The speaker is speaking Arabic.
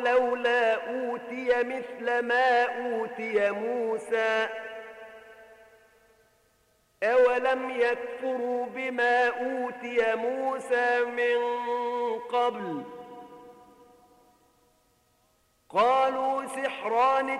لولا أوتي مثل ما أوتي موسى أولم يكفروا بما أوتي موسى من قبل قالوا سحران